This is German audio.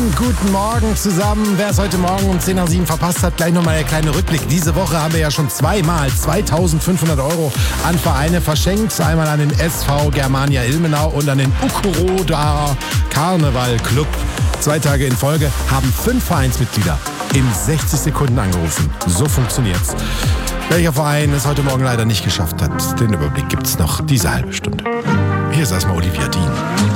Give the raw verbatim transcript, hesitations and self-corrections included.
Schönen guten Morgen zusammen. Wer es heute Morgen um zehn nach sieben verpasst hat, gleich nochmal der kleine Rückblick. Diese Woche haben wir ja schon zweimal zweitausendfünfhundert Euro an Vereine verschenkt. Einmal an den S V Germania Ilmenau und an den Ukroda Karneval Club. Zwei Tage in Folge haben fünf Vereinsmitglieder in sechzig Sekunden angerufen. So funktioniert's. Welcher Verein es heute Morgen leider nicht geschafft hat, den Überblick gibt's noch diese halbe Stunde. Hier ist erstmal Olivia Dean.